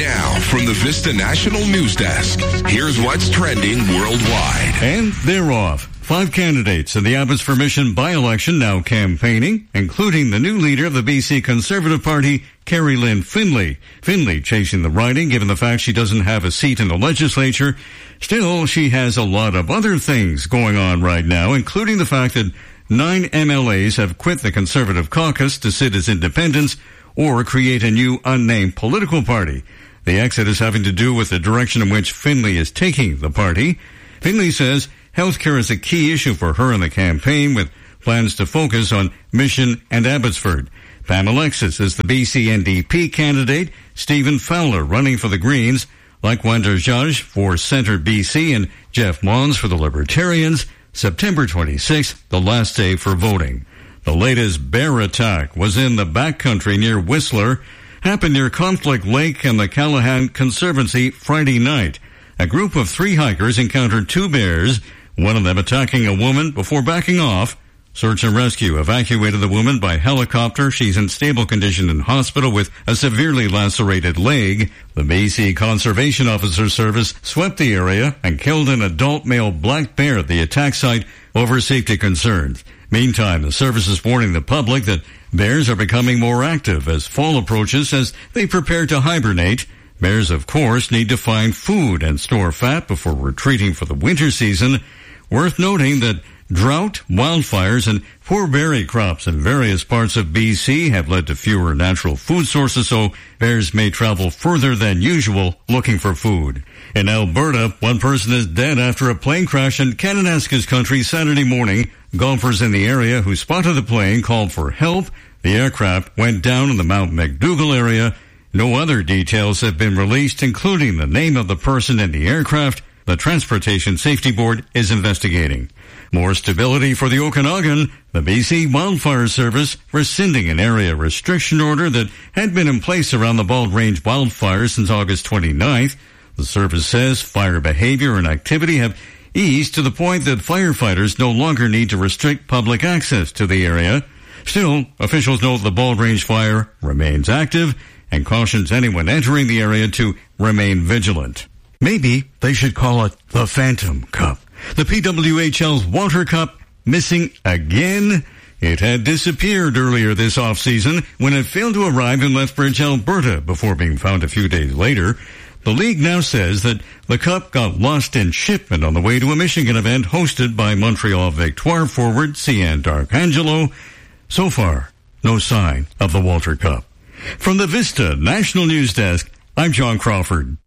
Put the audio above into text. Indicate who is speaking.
Speaker 1: Now, from the Vista National News Desk, here's what's trending worldwide.
Speaker 2: And they're off. 5 candidates in the Abbotsford Mission by-election now campaigning, including the new leader of the BC Conservative Party, Kerry Lynn Finlay. Finlay chasing the riding, given the fact she doesn't have a seat in the legislature. Still, she has a lot of other things going on right now, including the fact that 9 MLAs have quit the Conservative caucus to sit as independents or create a new unnamed political party. The exit is having to do with the direction in which Finlay is taking the party. Finlay says healthcare is a key issue for her in the campaign, with plans to focus on Mission and Abbotsford. Pam Alexis is the BC NDP candidate, Stephen Fowler running for the Greens, Lakwanda Judge for Centre BC, and Jeff Mons for the Libertarians. September 26th, the last day for voting. The latest bear attack was in the backcountry near Whistler, happened near Conflict Lake and the Callahan Conservancy Friday night. A group of 3 hikers encountered 2 bears, one of them attacking a woman before backing off. Search and rescue evacuated the woman by helicopter. She's in stable condition in hospital with a severely lacerated leg. The BC Conservation Officer Service swept the area and killed an adult male black bear at the attack site over safety concerns. Meantime, the service is warning the public that bears are becoming more active as fall approaches as they prepare to hibernate. Bears, of course, need to find food and store fat before retreating for the winter season. Worth noting that drought, wildfires, and poor berry crops in various parts of BC have led to fewer natural food sources, so bears may travel further than usual looking for food. In Alberta, 1 person is dead after a plane crash in Kananaskis country Saturday morning. Golfers in the area who spotted the plane called for help. The aircraft went down in the Mount McDougall area. No other details have been released, including the name of the person in the aircraft. The Transportation Safety Board is investigating. More stability for the Okanagan. The BC Wildfire Service rescinding an area restriction order that had been in place around the Bald Range wildfires since August 29th. The service says fire behavior and activity have eased to the point that firefighters no longer need to restrict public access to the area. Still, officials note the Bald Range fire remains active and cautions anyone entering the area to remain vigilant. Maybe they should call it the Phantom Cup. The PWHL's Water Cup missing again. It had disappeared earlier this off-season when it failed to arrive in Lethbridge, Alberta, before being found a few days later. The league now says that the cup got lost in shipment on the way to a Michigan event hosted by Montreal Victoire forward Cian D'Arcangelo. So far, no sign of the Walter Cup. From the Vista National News Desk, I'm John Crawford.